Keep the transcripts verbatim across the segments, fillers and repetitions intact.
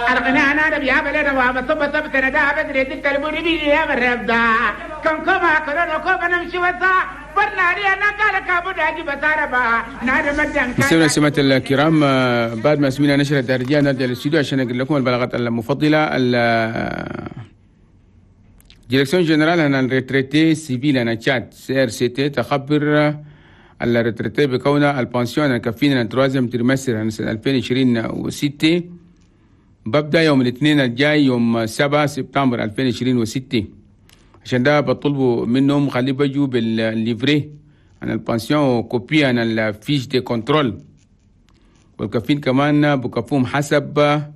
أرغنا أنا نبي أبلنا وما ثم ثبت ندى بدري دك المريبي يا مربدا كم كما كنا كما نمشي وذا برناري أنا قال كابودا جب تاربا نادم مدن. مستمعينا السماء الكرام، بعد ما سمعنا نشرة الرجال نرجع للاستوديو عشان نقول لكم البلاغات المفضلة. الديركسيون جنرال أنا الريتريتي سيفيل أنا تشاد سي ار سي تي تخبر الريتريتي بكون البنسيون الكفينا التروازيم تريمستر سنة ألفين وعشرين وستة ببدأ يوم الاثنين الجاي يوم سبعة سبتمبر ألفين وعشرين وستة. عشان ده بطلبوا منهم خلي بيجوا بالليفري عن البنسيون وكوبي عن الفيش دي كنترول، والكفين كمان بكفوهم حسب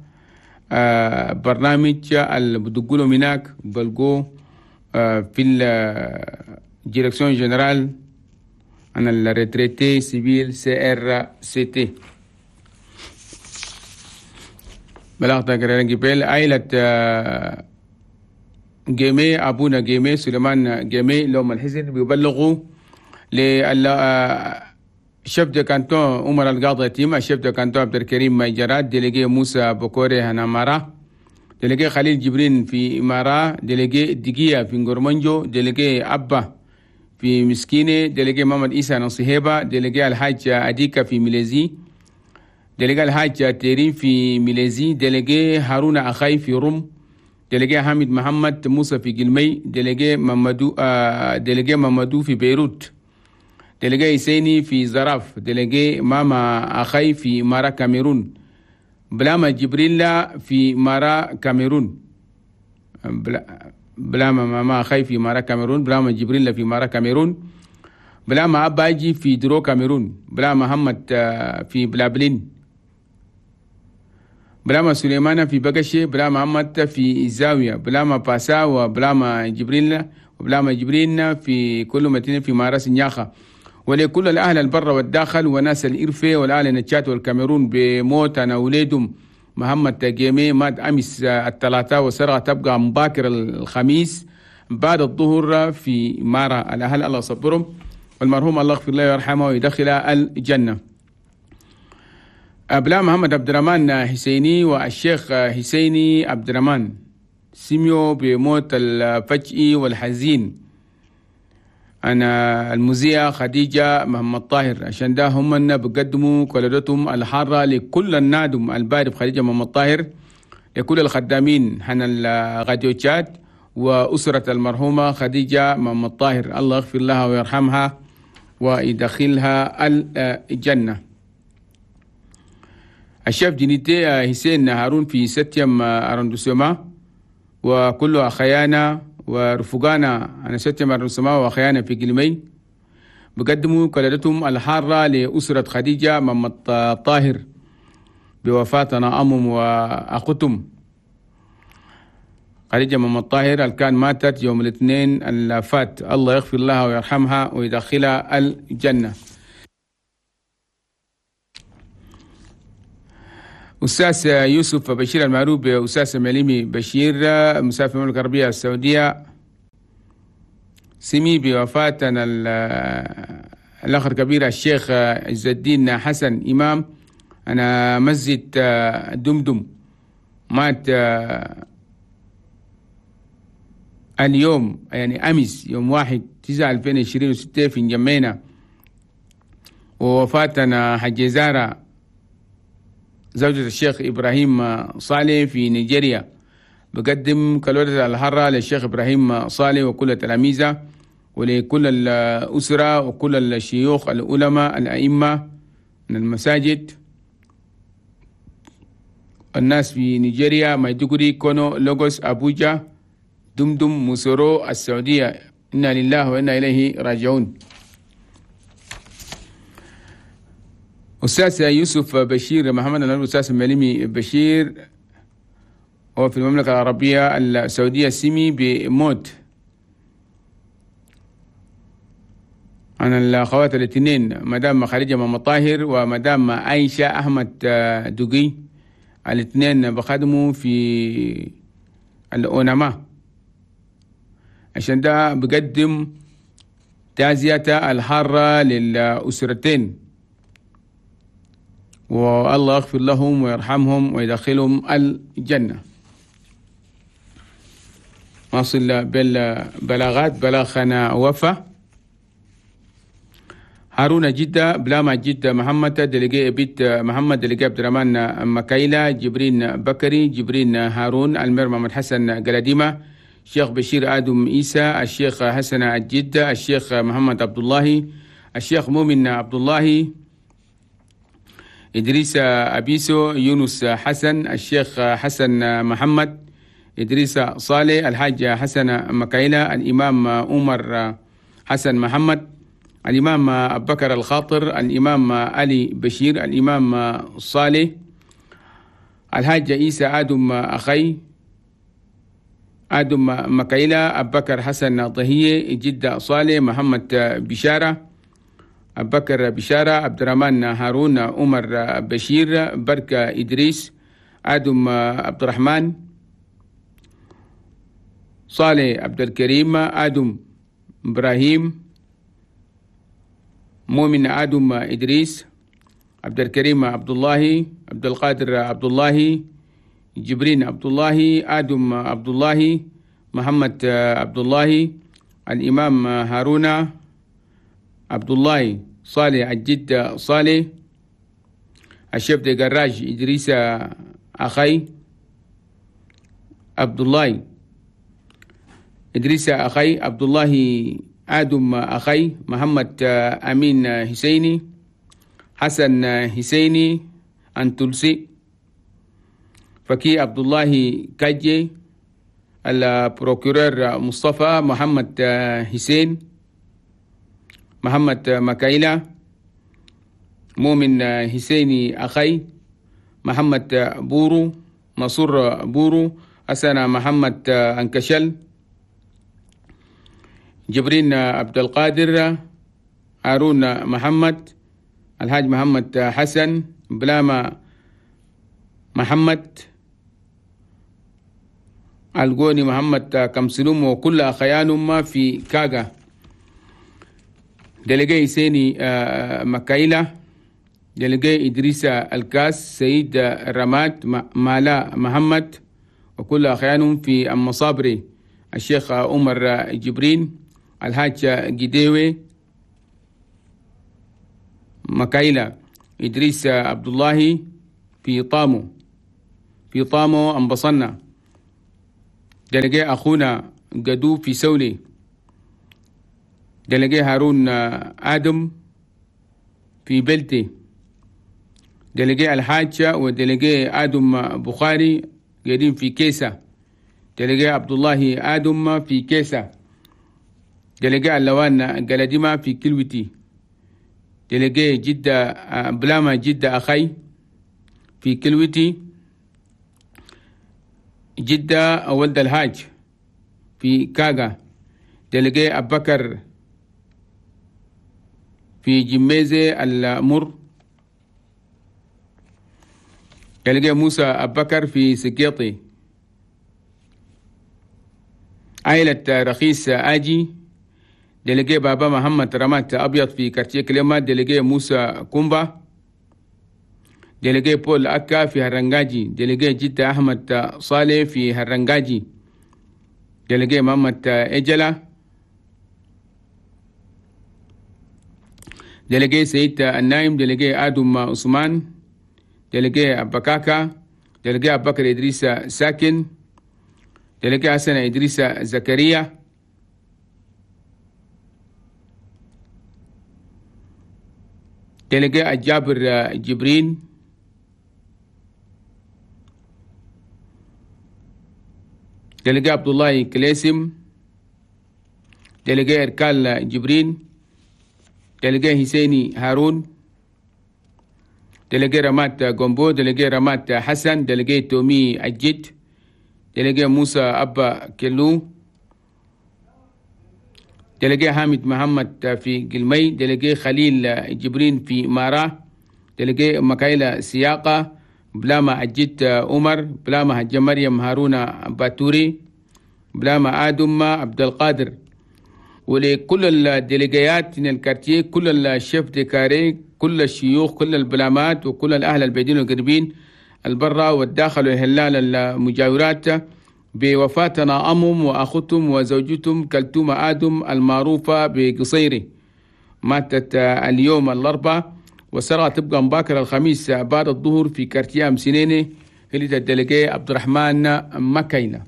برنامج اللي بدقولوا هناك بلقوا في الديركسيون جنرال عن الريتريتي سيفيل سي ار سي تي. بلاغة قرارين جبال عائلة جيمي أبونا جيمي سليمان جيمي لهم الحزن بيبلغوا للشيف دي كانتون عمر القاضي تيم، الشيف دي كانتون عبد الكريم ميجرات، ديليجي موسى بكوري هنامارا، ديليجي خليل جبرين في إمارة، ديليجي دقيقة في نغرمانجو، ديليجي أبا في مسكينة، ديليجي محمد إيسا نصيحبة، ديليجي الحاج أديكا في ميليزي، ديليجي الحاج تيرين في ميليزي، ديليجي هارون أخاي في روم، ديليجي حامد محمد موسى في قلمي، ديليجي ممدو آه ديليجي ممدو في بيروت، ديليجي حسيني في زراف، ديليجي ماما أخاي في مارا كاميرون، بلاما جبريل في مارا كاميرون، بلا بلاما ماما أخاي في مارا كاميرون، بلاما جبريل في مارا كاميرون، بلاما أباجي في درو كاميرون، بلاما محمد آه في بلابلين، بلاما سليمان في بقشة، بلاما محمد في الزاوية، بلاما باسا وبلاما جبريل وبلاما جبريل في كل مدينة في مارس نياخا، ولكل الأهل البر والداخل وناس الإرفة والأهل نتشات والكاميرون بموت أنا وليدهم محمد جيمي مات أمس الثلاثاء وسرعة تبقى مباكر الخميس بعد الظهر في مارا. الأهل الله صبرهم والمرحوم الله يغفر له ويرحمه ويدخل الجنة. أبلا محمد عبد الرحمن حسيني والشيخ حسيني عبد الرحمن سميو بموت الفجئي والحزين أنا المذيعة خديجة محمد طاهر، عشان ده هم بقدموا قلدتهم الحارة لكل النادم البارب خديجة محمد طاهر، لكل الخدامين حن الغاديوتشات وأسرة المرحومة خديجة محمد طاهر، الله يغفر لها ويرحمها ويدخلها الجنة. الشيف جنيتي حسين هارون في ستيم أرندوسيوما وكل أخيانا ورفقانا أنا ستيم أرندوسيوما وأخيانا في قلمي بقدموا قلدتهم الحارة لأسرة خديجة محمد طاهر بوفاتنا أمم وأختم خديجة محمد طاهر اللي كان ماتت يوم الاثنين اللي فات، الله يغفر لها ويرحمها ويدخلها الجنة. أستاذ يوسف بشير المعروف بأستاذ مليمي بشير مسافر المملكة العربية السعودية سمي بوفاة الأخ الكبير الشيخ عز الدين حسن إمام أنا مسجد دمدم، مات اليوم يعني أمس يوم واحد تسعة ألفين وعشرين وستة في جمينة. ووفاتنا حج زارة زوجة الشيخ إبراهيم صالح في نيجيريا، بقدم كلورة الحرة للشيخ إبراهيم صالح وكل تلاميذه ولكل الأسرة وكل الشيوخ العلماء الأئمة من المساجد الناس في نيجيريا مايدوغوري كونو لوغوس أبوجا دمدم موسورو السعودية، إنا لله وإنا إليه راجعون. أستاذ يوسف بشير محمد الأستاذ مليمي بشير هو في المملكة العربية السعودية سمي بموت عن الأخوات الاثنين مدام خديجة محمد طاهر ومدام عائشة أحمد دقي، الاثنين بخدموا في الأونما، عشان ده بقدم تعزية الحارة للأسرتين والله يغفر لهم ويرحمهم ويدخلهم الجنة. نصل بالبلاغات بلاغنا وفا هارون جدة بلاما جدة محمد دلقي بيت محمد دلقي عبد الرحمن مكايلة جبرين بكري جبرين هارون المير محمد حسن قلديمة الشيخ بشير آدم عيسى الشيخ حسن الجدة الشيخ محمد عبد الله الشيخ مؤمن عبد الله إدريس أبيسو يونس حسن الشيخ حسن محمد إدريس صالح الحاج حسن مكايلة الإمام عمر حسن محمد الإمام أبو بكر الخاطر الإمام علي بشير الإمام صالح الحاج عيسى آدم أخي آدم مكايلة أبو بكر حسن ضهية جدة صالح محمد بشارة أبو بكر بشارة عبد الرحمن هارون عمر بشير بركة إدريس آدم عبد الرحمن صالح عبد الكريم آدم إبراهيم مؤمن آدم إدريس عبد الكريم عبد الله عبد القادر عبد الله جبرين عبد الله آدم عبد الله محمد عبد الله الإمام هارون عبد الله صالح الجد صالح الشيخ جراج إدريس أخي عبد الله إدريس أخي عبد الله آدم أخي محمد أمين حسيني حسن حسيني أنتلسي فكي عبد الله كاجي البروكورور مصطفى محمد حسين محمد مكايلة مؤمن حسيني أخي محمد بورو مصور بورو حسن محمد أنكشل جبرين عبد القادر هارون محمد الحاج محمد حسن بلاما محمد القوني محمد كمسلوم وكل أخيانهم في كاغا دلقي سيني مكايلة دلقي إدريس الكاس سيد رمات مالا محمد وكل أخيانهم في المصابري الشيخ عمر جبرين الحاج جديوي مكايلة إدريس عبد الله في طامو في طامو أنبصنا دلقي أخونا قدو في سولي دلقي هارون آدم في بلتي دلقي الحاج ودلقي آدم بخاري قاعدين في كيسة دلقي عبد الله آدم في كيسة دلقي اللوان قلديمة في كلوتي دلقي جدة بلاما جدة أخي في كلوتي جدة ولد الحاج في كاغا دلقي أبو بكر في جميزة المر دلقي موسى أبو بكر في سكيطي عائلة رخيص آجي دلقي بابا محمد رمات أبيض في كارتيه كلمة دلقي موسى كومبا دلقي بول أكا في هرنجاجي دلقي جدة أحمد صالح في هرنجاجي دلقي محمد إجلا دلقي سيد النايم دلقي آدم عثمان دلقي أبكاكا دلقي أبو بكر إدريس ساكن دلقي حسن إدريس زكريا دلقي الجابر جبرين دلقي عبد الله كليسم دلقي إركال جبرين دلقي حسيني هارون دلقي رمات قنبو دلقي رمات حسن دلقي تومي الجد دلقي موسى أبا كلو دلقي حامد محمد في قلمي دلقي خليل جبرين في مارا دلقي مكايلة سياقة بلاما الجد عمر بلاما حج مريم هارون باتوري بلاما آدم عبد القادر ولكل الدلقيات من الكارتيه كل الشيف دي كاري كل الشيوخ كل البلامات وكل الأهل البعيدين والقريبين البرة والداخل والهلال المجاورات بوفاتنا أمهم وأختهم وزوجتهم كلثوم آدم المعروفة بقصيري، ماتت اليوم الأربعاء وسرعة تبقى مباكر الخميس بعد الظهر في كارتيه أمسينيني هلة الدلقي عبد الرحمن مكينة.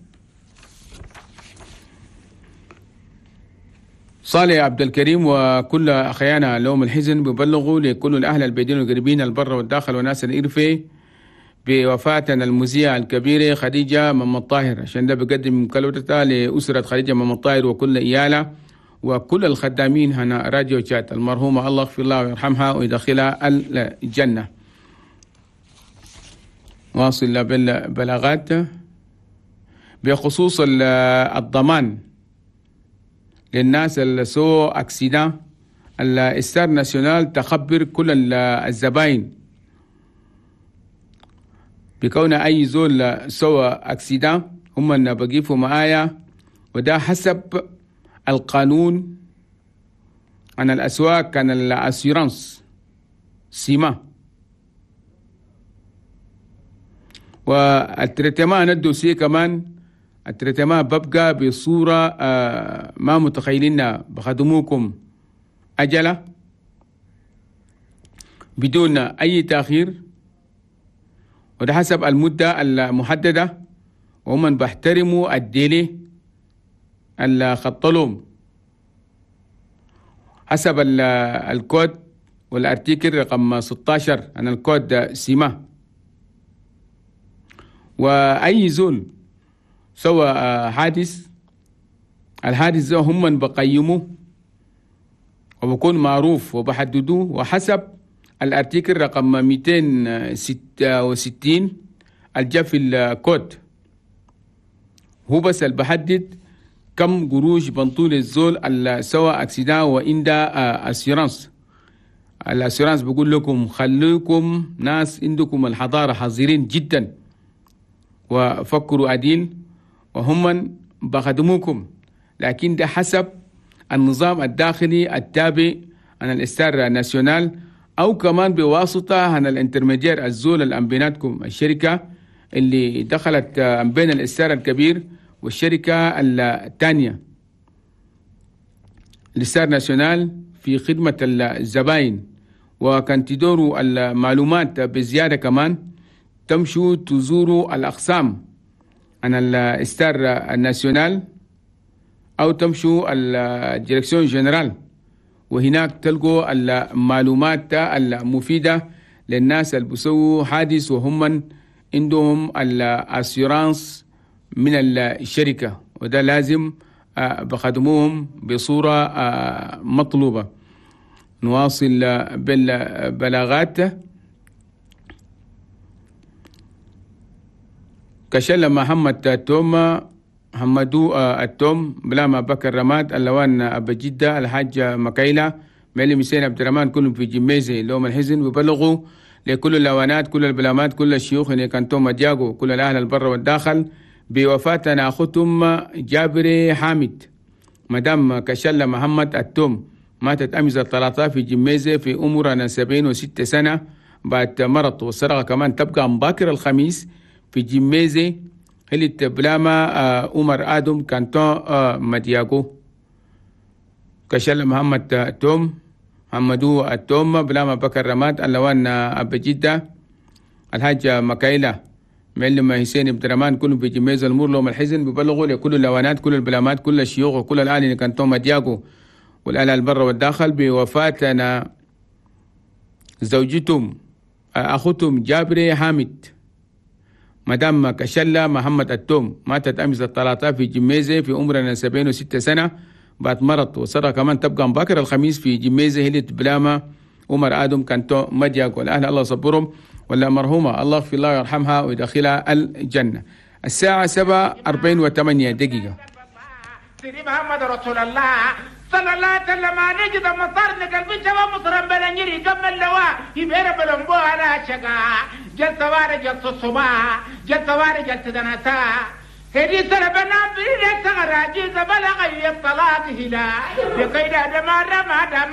صالح عبد الكريم وكل أخيانا لهم الحزن ببلغوا لكل الأهل البعيدين والقريبين البر والداخل وناس الإرفي بوفاتنا المذيعة الكبيرة خديجة محمد طاهر، عشان ده بقدم كلمتها لأسرة خديجة محمد طاهر وكل إيالها وكل الخدامين هنا راديو شات المرحومة، الله يغفر لها ويرحمها ويدخلها الجنة. واصل بالبلاغات بخصوص الضمان للناس اللي سو اكسيدان. الستار ناسيونال تخبر كل الزباين بكون اي زول سوى اكسيدان هم اللي بقيفوا معايا، وده حسب القانون عن الاسواق كان الاسيرانس سيما، والتريتمان الدوسي كمان التريتمان ببقى بصورة آه ما متخيلينها، بخدموكم أجلة بدون أي تأخير، وده حسب المدة المحددة، وهم بيحترموا الديلي اللي خطلهم حسب الكود والارتيكل رقم ستة عشر عن الكود سيما. وأي زول سوى حادث الحادث ده هم من بقيموه وبكون معروف وبحددوه وحسب الارتيكل رقم مئتين وستة وستين الجا في الكود، هو بس اللي بحدد كم قروش بنطول الزول اللي سوى اكسيدان وعنده اسيرانس. الاسيرانس بقول لكم خليكم ناس عندكم الحضارة حذرين جدا وفكروا عديل، وهم بخدموكم، لكن ده حسب النظام الداخلي التابع عن الاستار ناسيونال او كمان بواسطة عن الانترميدير الزول اللي بيناتكم الشركة اللي دخلت بين الاستار الكبير والشركة الثانية. الاستار ناسيونال في خدمة الزباين، وكان تدوروا المعلومات بزيادة كمان تمشوا تزوروا الأقسام عن الاستار الناسيونال أو تمشوا الديركسيون جنرال، وهناك تلقوا المعلومات المفيدة للناس اللي بيسووا حادث وهم عندهم الاسيرانس من الشركة، وده لازم بخدموهم بصورة مطلوبة. نواصل بالبلاغات. كشل محمد توم محمدو التوم بلاما بكر رماد اللوان أبا جدة الحاج مكايلة ميلي مسين عبد الرحمن كلهم في جميزي لهم الحزن، وبلغوا لكل اللوانات كل البلامات كل الشيوخ اللي كان توم دياغو كل الأهل البر والداخل بوفاتنا أختهم جابري حامد مدام كشل محمد التوم، ماتت أمس الثلاثاء في جميزي في عمرها سبعين وستة سنة بعد مرض، والسرقة كمان تبقى مباكر الخميس في جميزي هلت بلاما عمر آدم كانتون مدياغو. كشل محمد توم محمدو التوم بلاما بكر رماد اللوان أبا جدة الحاج مكايلة معلم حسين عبد الرحمن كلهم في جميز المور لهم الحزن، ببلغوا لكل اللوانات كل البلامات كل الشيوخ وكل الآل اللي كانتون مدياغو والآل البر والداخل بوفاتنا زوجتهم أختهم جابري حامد مدام كشلة محمد التوم، ماتت أمس الثلاثاء في جميزة في عمرنا سبعين وستة سنة بعد مرض، وصار كمان تبقى مباكر الخميس في جميزة هلت بلاما عمر آدم كانتو مدياك، والأهل الله صبرهم ولا مرحومة الله يغفر الله ويرحمها ويدخلها الجنة. الساعة سبعة أربعين وثمانية دقيقة. سيدي محمد رسول الله صلى الله عليه وسلم نجد مصار نقلب شباب مصر بلنجري قبل اللواء يبير بلنبو على شقا جل سوار جل تصبا جل سوار جل تدنسا هدي سربنا بريد سغراجي زبلغ يبطلاق هلا بقيد دمار ما دام